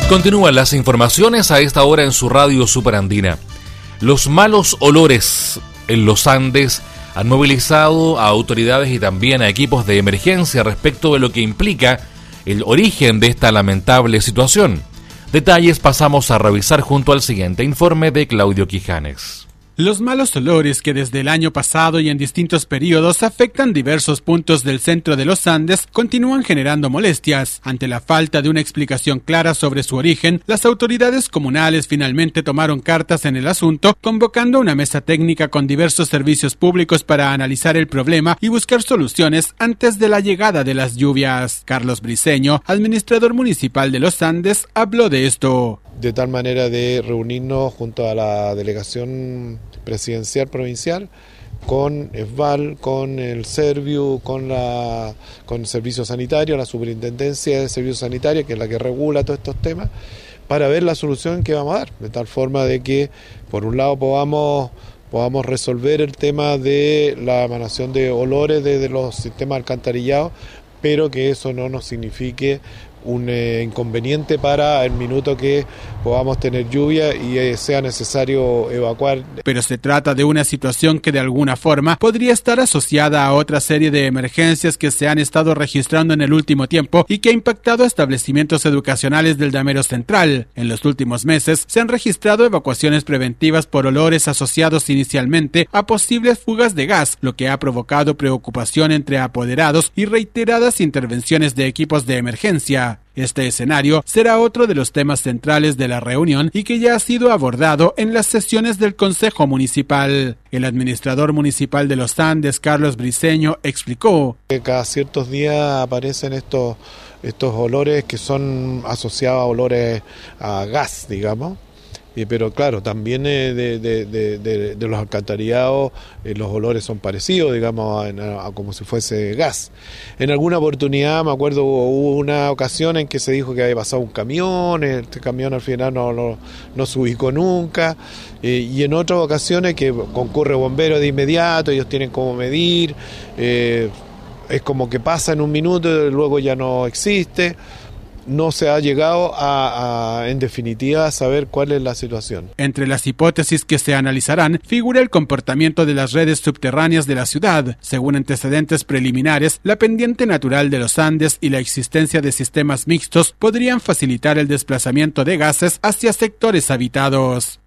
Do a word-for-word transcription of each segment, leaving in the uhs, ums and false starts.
Continúan las informaciones a esta hora en su radio Superandina. Los malos olores en los Andes han movilizado a autoridades y también a equipos de emergencia respecto de lo que implica el origen de esta lamentable situación. Detalles pasamos a revisar junto al siguiente informe de Claudio Quijanes. Los malos olores que desde el año pasado y en distintos periodos afectan diversos puntos del centro de los Andes continúan generando molestias. Ante la falta de una explicación clara sobre su origen, las autoridades comunales finalmente tomaron cartas en el asunto, convocando una mesa técnica con diversos servicios públicos para analizar el problema y buscar soluciones antes de la llegada de las lluvias. Carlos Briceño, administrador municipal de los Andes, habló de esto. De tal manera de reunirnos junto a la delegación presidencial provincial con ESVAL, con el Serviu, con la con el Servicio Sanitario, la Superintendencia de Servicios Sanitarios, que es la que regula todos estos temas, para ver la solución que vamos a dar, de tal forma de que, por un lado, podamos podamos resolver el tema de la emanación de olores desde los sistemas alcantarillados, pero que eso no nos signifique un eh, inconveniente para el minuto que podamos tener lluvia y eh, sea necesario evacuar. Pero se trata de una situación que de alguna forma podría estar asociada a otra serie de emergencias que se han estado registrando en el último tiempo y que ha impactado a establecimientos educacionales del Damero Central. En los últimos meses se han registrado evacuaciones preventivas por olores asociados inicialmente a posibles fugas de gas, lo que ha provocado preocupación entre apoderados y reiteradas intervenciones de equipos de emergencia. Este escenario será otro de los temas centrales de la reunión y que ya ha sido abordado en las sesiones del Consejo Municipal. El administrador municipal de los Andes, Carlos Briceño, explicó. Cada ciertos días aparecen estos, estos olores que son asociados a olores a gas, digamos. Pero claro, también de, de, de, de, de los alcantarillados eh, los olores son parecidos, digamos, a, a como si fuese gas. En alguna oportunidad, me acuerdo, hubo una ocasión en que se dijo que había pasado un camión, este camión al final no, no, no se ubicó nunca, eh, y en otras ocasiones que concurre bombero de inmediato, ellos tienen cómo medir, eh, es como que pasa en un minuto y luego ya no existe. No se ha llegado a, a, en definitiva, a saber cuál es la situación. Entre las hipótesis que se analizarán figura el comportamiento de las redes subterráneas de la ciudad. Según antecedentes preliminares, la pendiente natural de los Andes y la existencia de sistemas mixtos podrían facilitar el desplazamiento de gases hacia sectores habitados.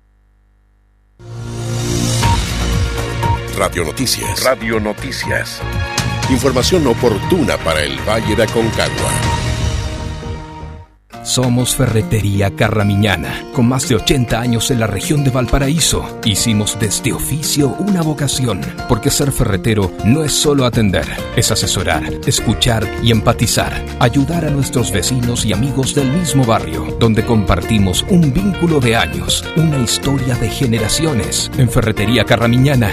Radio Noticias. Radio Noticias. Información oportuna para el Valle de Aconcagua. Somos Ferretería Carramiñana, con más de ochenta años en la región de Valparaíso. Hicimos de este oficio una vocación, porque ser ferretero no es solo atender, es asesorar, escuchar y empatizar, ayudar a nuestros vecinos y amigos del mismo barrio, donde compartimos un vínculo de años, una historia de generaciones. En Ferretería Carramiñana